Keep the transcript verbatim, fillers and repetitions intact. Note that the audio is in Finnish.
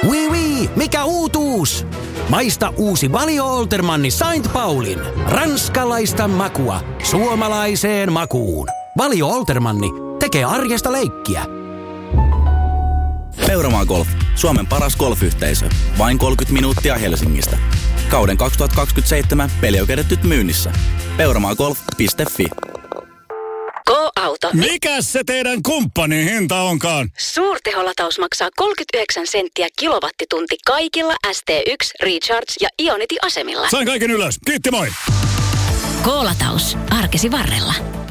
Oui oui, mikä uutuus? Maista uusi Valio Oltermanni Saint Paulin. Ranskalaista makua suomalaiseen makuun. Valio Oltermanni tekee arjesta leikkiä. Peuramaa Golf, Suomen paras golfyhteisö. Vain kolmekymmentä minuuttia Helsingistä. Kauden kaksituhattakaksikymmentäseitsemän pelioikeudet nyt myynnissä. peuramaagolf piste fi. Go-auto. Mikäs se teidän kumppanin hinta onkaan? Suurteholataus maksaa kolmekymmentäyhdeksän senttiä kilowattitunti kaikilla S T yksi, Recharge ja Ionity-asemilla. Sain kaiken ylös. Kiitti, moi! Go-lataus. Arkesi varrella.